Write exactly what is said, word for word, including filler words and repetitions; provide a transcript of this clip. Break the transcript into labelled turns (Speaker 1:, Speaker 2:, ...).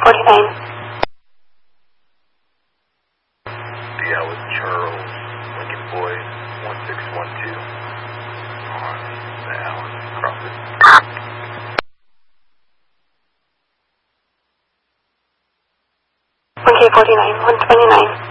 Speaker 1: forty-nine.
Speaker 2: Yeah, with Charles, Lincoln Boyd, one six one two on the Allen Crawford.
Speaker 1: one K forty-nine, one twenty-nine.